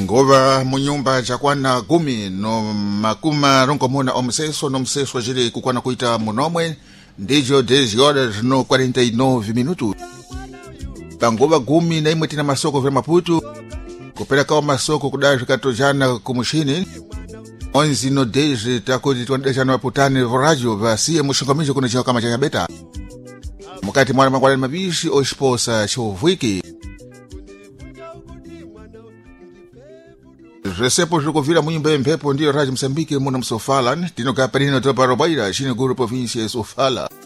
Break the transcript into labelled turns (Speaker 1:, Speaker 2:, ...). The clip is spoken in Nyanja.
Speaker 1: ngova munyumba chakwana gumi no makuma rongomona omseso jiri kukwana kuita munomwe ndijo 10 horas no 49 minutos pangova gumi na imwe tina masoko vya Maputo kupeleka wa masoko kudaji katojana kumushini 11 no 10 takuti tuandeshana waputani voradio vasiye mushingamizo kuna chiwa kama chanyabeta mukati mwana mangwalani mabishi oshiposa chovwiki resepo zvikuvira munyumba yempepo ndiyo Radio Msambiki muna msofala tinoka perino topa robaira chine guru provinsia Sofala